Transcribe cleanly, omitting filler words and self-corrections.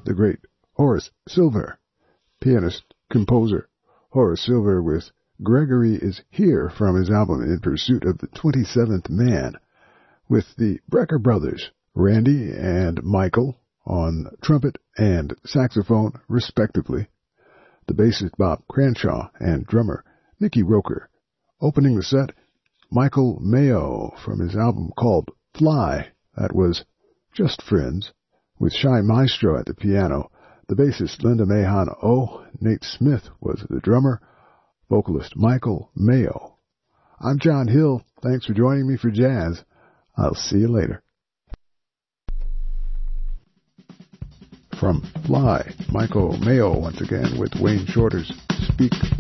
the great Horace Silver, pianist, composer. Horace Silver with Gregory Is Here from his album In Pursuit of the 27th Man, with the Brecker brothers, Randy and Michael, on trumpet and saxophone, respectively. The bassist Bob Cranshaw and drummer Mickey Roker. Opening the set, Michael Mayo from his album called Fly. That was Just Friends, with Shy Maestro at the piano, the bassist Linda Mahon O. Nate Smith was the drummer, vocalist Michael Mayo. I'm John Hill. Thanks for joining me for jazz. I'll see you later. From Fly, Michael Mayo once again with Wayne Shorter's Speak